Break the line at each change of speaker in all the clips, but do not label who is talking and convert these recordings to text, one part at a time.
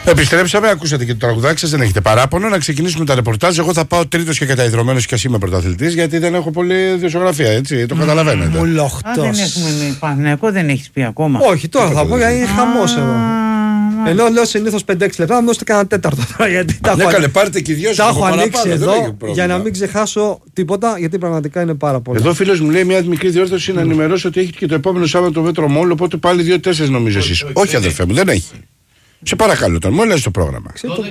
Επιστρέψαμε, ακούσατε και το τραγουδάκι σας, δεν έχετε παράπονο. Να ξεκινήσουμε τα ρεπορτάζ. Εγώ θα πάω τρίτος και καταϊδρωμένος και ας είμαι πρωταθλητής, γιατί δεν έχω πολλή διοσιογραφία, έτσι. Το καταλαβαίνετε.
Μουλοχτός.
Δεν έχουμε Παναθηναϊκό, δεν έχεις πει ακόμα.
Όχι, τώρα θα πω γιατί είναι χαμός εδώ. Ενώ λέω συνήθως 5-6 λεπτά, να δώσετε κανένα τέταρτο τώρα. Γιατί τα
πάρτε και δυο
τα έχω ανοίξει εδώ για να μην ξεχάσω τίποτα, γιατί πραγματικά είναι πάρα πολύ.
Εδώ φίλος μου λέει μια μικρή διόρθωση να ενημερώσω ότι έχει και το επόμενο Σάββατο το Μέτρο Μόλ, οπότε πάλι 2-4 νομίζω εσείς. Όχι αδερφέ μου, δεν έχει. Σε παρακαλώ τώρα, μου έλαβε το πρόγραμμα.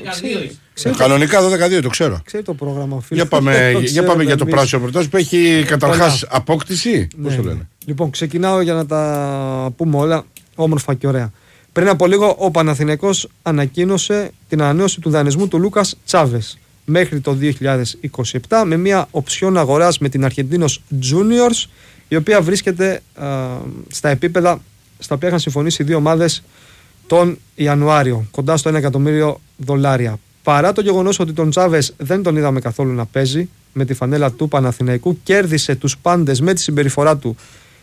Κανονικά 12-2, το ξέρω.
Ξέρει το πρόγραμμα, φίλε.
Για πάμε για το πράσινο ρεπορτάζ που έχει καταρχάς απόκτηση. Πώς το λένε.
Λοιπόν, ξεκινάω για να τα πούμε όλα όμορφα και ωραία. Πριν από λίγο, ο Παναθηναϊκός ανακοίνωσε την ανανέωση του δανεισμού του Λούκας Τσάβες μέχρι το 2027 με μια οψιόν αγοράς με την Αρχεντίνος Juniors, η οποία βρίσκεται στα επίπεδα στα οποία είχαν συμφωνήσει οι δύο ομάδες τον Ιανουάριο, κοντά στο $1 εκατομμύριο. Παρά το γεγονός ότι τον Τσάβες δεν τον είδαμε καθόλου να παίζει με τη φανέλα του Παναθηναϊκού, κέρδισε τους πάντες με τη συμπεριφορά του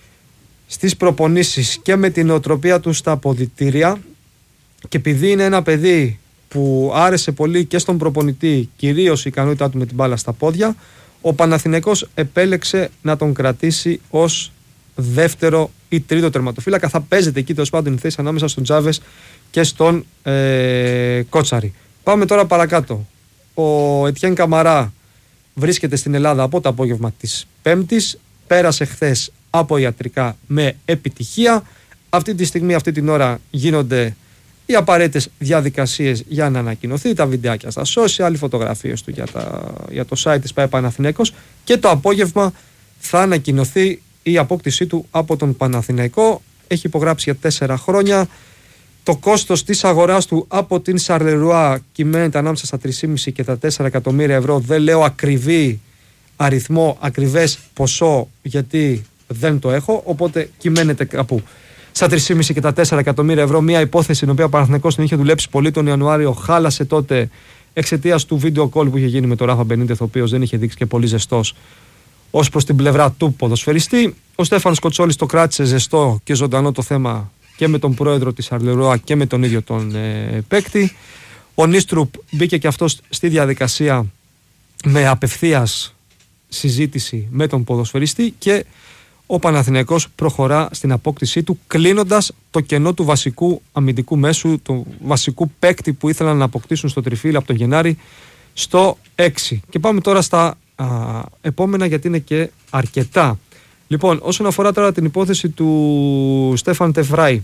στις προπονήσεις και με την νοοτροπία του στα αποδυτήρια, και επειδή είναι ένα παιδί που άρεσε πολύ και στον προπονητή, κυρίως η ικανότητά του με την μπάλα στα πόδια, ο Παναθηναϊκός επέλεξε να τον κρατήσει ως δεύτερο ή τρίτο τερματοφύλακα. Θα παίζεται εκεί τέλος πάντων η θέση ανάμεσα στον Τσάβες και στον Κότσαρη. Πάμε τώρα παρακάτω. Ο Ετιέν Καμαρά βρίσκεται στην Ελλάδα από το απόγευμα της Πέμπτης. Πέρασε χθες από ιατρικά με επιτυχία. Αυτή τη στιγμή, αυτή την ώρα γίνονται οι απαραίτητες διαδικασίες για να ανακοινωθεί, τα βιντεάκια στα social, οι φωτογραφίες του για το site της ΠΑΕ Παναθηναϊκός, και το απόγευμα θα ανακοινωθεί η απόκτησή του από τον Παναθηναϊκό. Έχει υπογράψει για 4 χρόνια. Το κόστος της αγοράς του από την Σαρλερουά κυμαίνεται ανάμεσα στα 3,5 και τα 4 εκατομμύρια ευρώ. Δεν λέω ακριβή αριθμό, ακριβές ποσό, γιατί δεν το έχω, οπότε κυμαίνεται κάπου στα 3,5 και τα 4 εκατομμύρια ευρώ. Μια υπόθεση την οποία ο Παναθηναϊκός την είχε δουλέψει πολύ τον Ιανουάριο, χάλασε τότε εξαιτίας του βίντεο call που είχε γίνει με τον Ράφα Μπενίτεθ, ο οποίος δεν είχε δείξει και πολύ ζεστός ως προς την πλευρά του ποδοσφαιριστή. Ο Στέφανος Κοτσόλης το κράτησε ζεστό και ζωντανό το θέμα και με τον πρόεδρο της Αρλερουά και με τον ίδιο τον παίκτη. Ο Νίστρουπ μπήκε και αυτός στη διαδικασία με απευθείας συζήτηση με τον ποδοσφαιριστή, και ο Παναθηναϊκός προχωρά στην απόκτησή του, κλείνοντας το κενό του βασικού αμυντικού μέσου, του βασικού παίκτη που ήθελαν να αποκτήσουν στο τριφύλι από τον Γενάρη στο 6. Και πάμε τώρα στα επόμενα, γιατί είναι και αρκετά. Λοιπόν, όσον αφορά τώρα την υπόθεση του Στέφαν Τεφράι,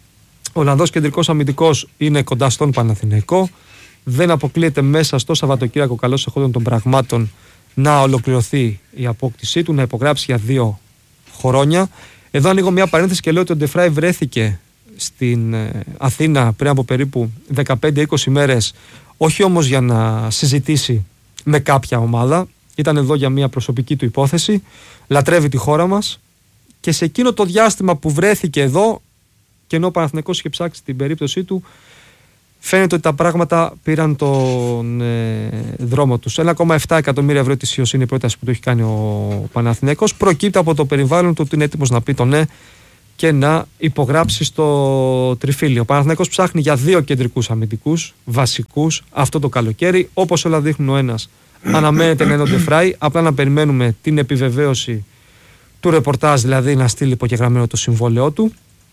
ο Ολλανδός κεντρικός αμυντικός είναι κοντά στον Παναθηναϊκό. Δεν αποκλείεται μέσα στο Σαββατοκύριακο, καλώς εχόντων των πραγμάτων, να ολοκληρωθεί η απόκτησή του, να υπογράψει για 2 χρόνια. Εδώ ανοίγω μια παρένθεση και λέω ότι ο Ντεφράι βρέθηκε στην Αθήνα πριν από περίπου 15-20 μέρες, όχι όμως για να συζητήσει με κάποια ομάδα. Ήταν εδώ για μια προσωπική του υπόθεση. Λατρεύει τη χώρα μας, και σε εκείνο το διάστημα που βρέθηκε εδώ, και ενώ ο Παναθηναϊκός είχε ψάξει την περίπτωσή του, φαίνεται ότι τα πράγματα πήραν τον δρόμο τους. 1,7 εκατομμύρια ευρώ ετησίως είναι η πρόταση που το έχει κάνει ο Παναθηναϊκός. Προκύπτει από το περιβάλλον του ότι είναι έτοιμος να πει το ναι και να υπογράψει στο τριφύλι. Ο Παναθηναϊκός ψάχνει για 2 κεντρικούς αμυντικούς βασικούς αυτό το καλοκαίρι. Όπως όλα δείχνουν, ο ένας αναμένεται να είναι ο Ντεφράι. Απλά να περιμένουμε την επιβεβαίωση του ρεπορτάζ, δηλαδή να στείλει υπογεγραμμένο το συμβόλαιό του.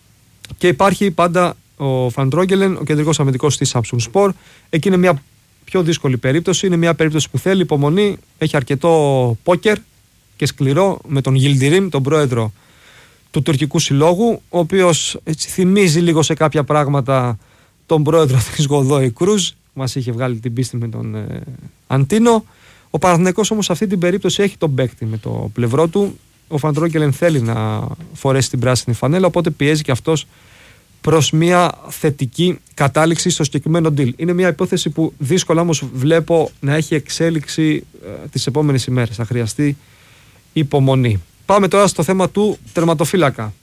Και υπάρχει πάντα ο Φαντρόγγελεν, ο κεντρικός αμυντικός της Samsung Sport. Εκεί είναι μια πιο δύσκολη περίπτωση. Είναι μια περίπτωση που θέλει υπομονή. Έχει αρκετό πόκερ και σκληρό με τον Yildirim, τον πρόεδρο του τουρκικού συλλόγου, ο οποίος θυμίζει λίγο σε κάποια πράγματα τον πρόεδρο της Γοδόη Κρούζ. Μας είχε βγάλει την πίστη με τον Αντίνο. Ο Παναθηναϊκός όμως σε αυτή την περίπτωση έχει τον παίκτη με το πλευρό του. Ο Φαντρόγγελεν θέλει να φορέσει την πράσινη φανέλα, οπότε πιέζει και αυτός προς μια θετική κατάληξη στο συγκεκριμένο deal. Είναι μια υπόθεση που δύσκολα όμως βλέπω να έχει εξέλιξη τις επόμενες ημέρες. Θα χρειαστεί υπομονή. Πάμε τώρα στο θέμα του τερματοφύλακα.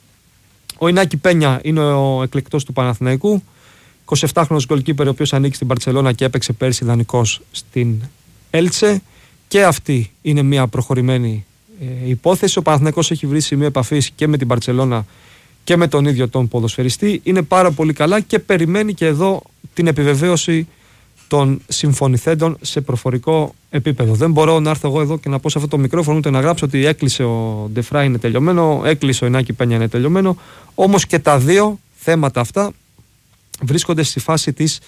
Ο Ινάκη Πένια είναι ο εκλεκτός του Παναθηναϊκού. 27χρονος γκολκίπερ, ο οποίος ανήκει στην Μπαρτσελώνα και έπαιξε πέρσι δανεικός στην Έλτσε. Και αυτή είναι μια προχωρημένη υπόθεση. Ο Παναθηναϊκός έχει βρει σημείο επαφής και με την Μπαρτσελώνα και με τον ίδιο τον ποδοσφαιριστή. Είναι πάρα πολύ καλά και περιμένει και εδώ την επιβεβαίωση των συμφωνηθέντων σε προφορικό επίπεδο. Δεν μπορώ να έρθω εγώ εδώ και να πω σε αυτό το μικρόφωνο ούτε να γράψω ότι έκλεισε ο Ντεφρά είναι τελειωμένο, έκλεισε ο Ινάκη Πένια είναι τελειωμένο. Όμως και τα δύο θέματα αυτά βρίσκονται στη φάση της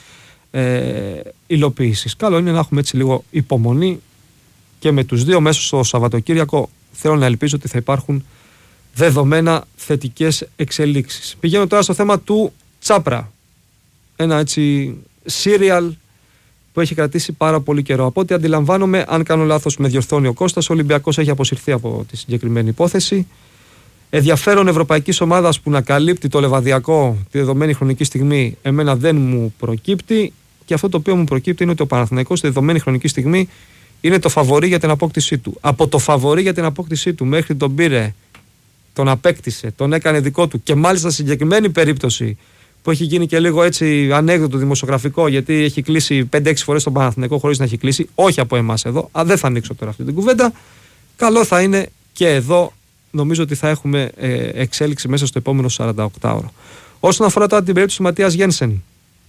υλοποίησης. Καλό είναι να έχουμε έτσι λίγο υπομονή και με τους δύο μέσα στο Σαββατοκύριακο. Θέλω να ελπίζω ότι θα υπάρχουν δεδομένα θετικές εξελίξεις. Πηγαίνω τώρα στο θέμα του Τσάπρα. Ένα έτσι serial που έχει κρατήσει πάρα πολύ καιρό. Από ό,τι αντιλαμβάνομαι, αν κάνω λάθος με διορθώνει ο Κώστας, ο Ολυμπιακός έχει αποσυρθεί από τη συγκεκριμένη υπόθεση. Ενδιαφέρον ευρωπαϊκής ομάδας που να καλύπτει το Λεβαδιακό τη δεδομένη χρονική στιγμή, εμένα δεν μου προκύπτει. Και αυτό το οποίο μου προκύπτει είναι ότι ο Παναθηναϊκός στη δεδομένη χρονική στιγμή είναι το φαβορί για την απόκτησή του. Από το φαβορί για την απόκτησή του μέχρι τον πήρε, τον απέκτησε, τον έκανε δικό του και μάλιστα στη συγκεκριμένη περίπτωση που έχει γίνει και λίγο έτσι ανέκδοτο δημοσιογραφικό, γιατί έχει κλείσει 5-6 φορές τον Παναθηναϊκό χωρίς να έχει κλείσει, όχι από εμάς εδώ. Δεν θα ανοίξω τώρα αυτή την κουβέντα. Καλό θα είναι και εδώ, νομίζω ότι θα έχουμε εξέλιξη μέσα στο επόμενο 48ωρο. Όσον αφορά τώρα την περίπτωση του Ματίας Γένσεν,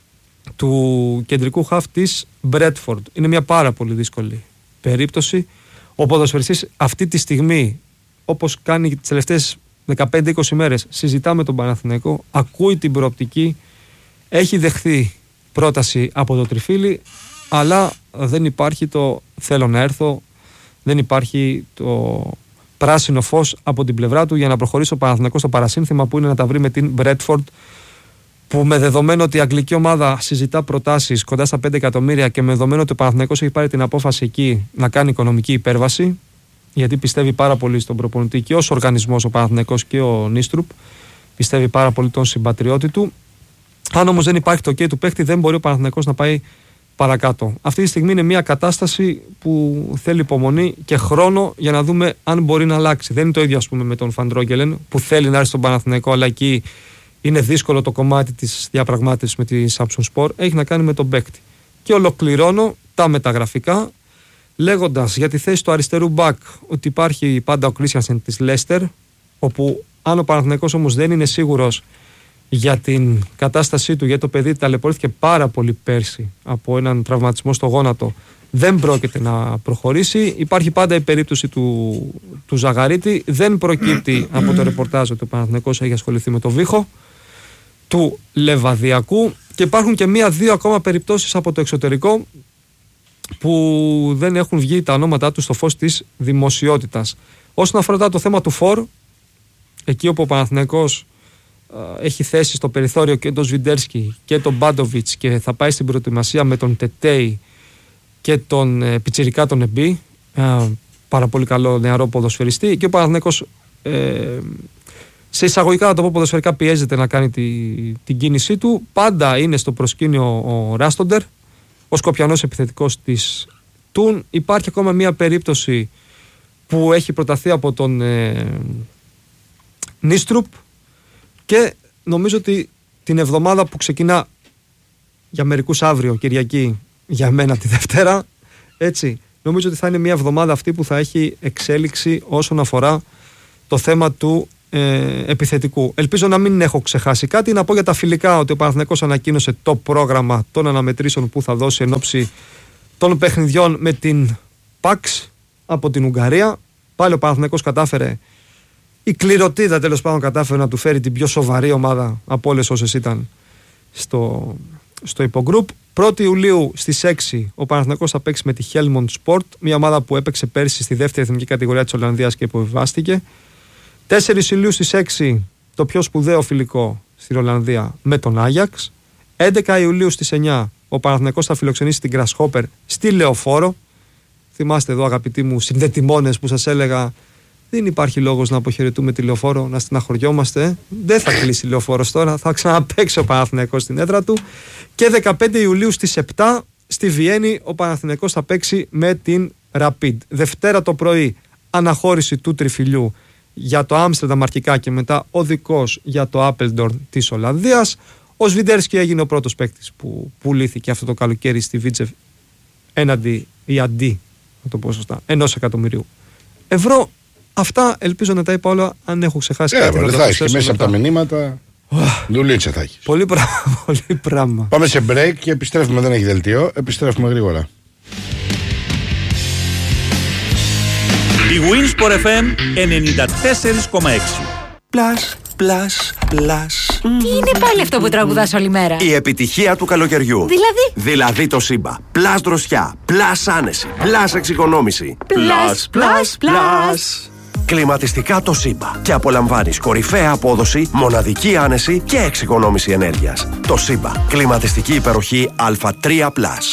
του κεντρικού χαφ της Μπρέτφορντ, είναι μια πάρα πολύ δύσκολη περίπτωση. Ο ποδοσφαιριστής αυτή τη στιγμή, όπως κάνει τις τελευταίες 15-20 μέρες, συζητά με τον Παναθηναϊκό, ακούει την προοπτική, έχει δεχθεί πρόταση από το Τριφύλι, αλλά δεν υπάρχει το θέλω να έρθω, δεν υπάρχει το πράσινο φως από την πλευρά του για να προχωρήσει ο Παναθηναϊκός στο παρασύνθημα που είναι να τα βρει με την Μπρέτφορντ, που με δεδομένο ότι η αγγλική ομάδα συζητά προτάσεις κοντά στα 5 εκατομμύρια και με δεδομένο ότι ο Παναθηναϊκός έχει πάρει την απόφαση εκεί να κάνει οικονομική υπέρβαση, γιατί πιστεύει πάρα πολύ στον προπονητή και ως οργανισμός ο Παναθηναϊκός και ο Νίστρουπ, πιστεύει πάρα πολύ τον συμπατριώτη του. Αν όμως δεν υπάρχει το OK του παίχτη, δεν μπορεί ο Παναθηναϊκός να πάει παρακάτω. Αυτή τη στιγμή είναι μια κατάσταση που θέλει υπομονή και χρόνο για να δούμε αν μπορεί να αλλάξει. Δεν είναι το ίδιο, ας πούμε, με τον Φαντρόγγελεν που θέλει να έρθει στον Παναθηναϊκό, αλλά εκεί είναι δύσκολο το κομμάτι της διαπραγμάτευσης με τη Samsung Sport. Έχει να κάνει με τον παίκτη. Και ολοκληρώνω τα μεταγραφικά λέγοντας για τη θέση του αριστερού μπακ ότι υπάρχει πάντα ο Κρίστιανσεν της Λέστερ, όπου αν ο Παναθηναϊκός όμως δεν είναι σίγουρος για την κατάστασή του, γιατί το παιδί ταλαιπωρήθηκε πάρα πολύ πέρσι από έναν τραυματισμό στο γόνατο, δεν πρόκειται να προχωρήσει. Υπάρχει πάντα η περίπτωση του Ζαγαρίτη, δεν προκύπτει από το ρεπορτάζ ότι ο Παναθηναϊκός έχει ασχοληθεί με το βήχο του Λεβαδιακού, και υπάρχουν και μία-δύο ακόμα περιπτώσεις από το εξωτερικό που δεν έχουν βγει τα ονόματά τους στο φως της δημοσιότητας. Όσον αφορά το θέμα του Φορ, εκεί όπου ο Παναθηναϊκός έχει θέσει στο περιθώριο και τον Σβιντέρσκι και τον Μπάντοβιτς και θα πάει στην προετοιμασία με τον Τετέι και τον Πιτσιρικά τον Εμπί, πάρα πολύ καλό νεαρό ποδοσφαιριστή, και ο Παναθηναϊκός σε εισαγωγικά να το πω ποδοσφαιρικά πιέζεται να κάνει την κίνησή του. Πάντα είναι στο προσκήνιο ο Ράστοντερ, ο Σκοπιανός επιθετικός της Τουν. Υπάρχει ακόμα μία περίπτωση που έχει προταθεί από τον Νίστρουπ, και νομίζω ότι την εβδομάδα που ξεκινά για μερικούς αύριο Κυριακή, για μένα τη Δευτέρα, έτσι, νομίζω ότι θα είναι μια εβδομάδα αυτή που θα έχει εξέλιξη όσον αφορά το θέμα του επιθετικού. Ελπίζω να μην έχω ξεχάσει κάτι. Να πω για τα φιλικά ότι ο Παναθηναϊκός ανακοίνωσε το πρόγραμμα των αναμετρήσεων που θα δώσει εν ώψη των παιχνιδιών με την ΠΑΞ από την Ουγγαρία. Πάλι ο Παναθηναϊκός κατάφερε, η κληρωτίδα τέλος πάντων κατάφερε να του φέρει την πιο σοβαρή ομάδα από όλες όσες ήταν στο υπογκρουπ. 1η Ιουλίου στις 6 ο Παναθηναϊκός θα παίξει με τη Helmond Sport, μια ομάδα που έπαιξε πέρσι στη δεύτερη εθνική κατηγορία της Ολλανδίας και υποβιβάστηκε. 4 Ιουλίου στις 6 το πιο σπουδαίο φιλικό στην Ολλανδία με τον Άγιαξ. 11 Ιουλίου στις 9 ο Παναθηναϊκός θα φιλοξενήσει την Grasshopper στη Λεωφόρο. Θυμάστε εδώ, αγαπητοί μου συνδετημόνες, που σας έλεγα δεν υπάρχει λόγος να αποχαιρετούμε τη Λεωφόρο, να στεναχωριόμαστε. Δεν θα κλείσει η Λεωφόρος τώρα, θα ξαναπαίξει ο Παναθηναϊκός στην έδρα του. Και 15 Ιουλίου στις 7 στη Βιέννη ο Παναθηναϊκός θα παίξει με την Rapid. Δευτέρα το πρωί αναχώρηση του τριφυλιού για το Άμστερνταμ αρχικά και μετά ο δικός για το Apeldoorn της Ολλανδίας. Ο Σβιντέρσκι έγινε ο πρώτος παίκτης που πουλήθηκε αυτό το καλοκαίρι στη Βίτσεφ έναντι ή αντί, να το πω σωστά, 1 εκατομμυρίου ευρώ. Αυτά ελπίζω να τα είπα όλα. Αν έχω ξεχάσει κάτι,
θα έχει μέσα από τα μηνύματα. Δουλίτσα θα έχει.
Πολύ πράγμα.
Πάμε σε break και επιστρέφουμε. Δεν έχει δελτίο. Επιστρέφουμε γρήγορα.
Η Winsport FM 94,6.
Πλάς.
Τι είναι πάλι αυτό που τραγουδάς όλη μέρα?
Η επιτυχία του καλοκαιριού. Δηλαδή το Σύμπα. Πλάς δροσιά, πλάς άνεση, πλάς εξοικονόμηση. Πλάς. Κλιματιστικά το Σύμπα. Και απολαμβάνεις κορυφαία απόδοση, μοναδική άνεση και εξοικονόμηση ενέργειας. Το Σύμπα. Κλιματιστική υπεροχή Α3+.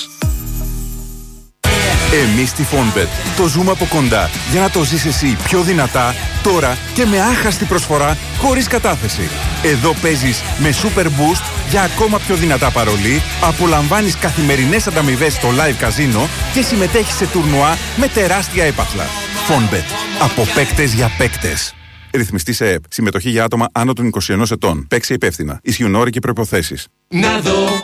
Εμείς στη Fonbet το ζούμε από κοντά για να το ζεις εσύ πιο δυνατά, τώρα και με άχαστη προσφορά χωρίς κατάθεση. Εδώ παίζεις με Super Boost για ακόμα πιο δυνατά παρολί, απολαμβάνεις καθημερινές ανταμοιβές στο live καζίνο και συμμετέχεις σε τουρνουά με τεράστια έπαθλα. Fonbet. Από παίκτες για παίκτες. Ρυθμιστή σε ΕΕΠ. Συμμετοχή για άτομα άνω των 21 ετών. Παίξε υπεύθυνα. Ισχύουν όροι και προϋποθέσεις.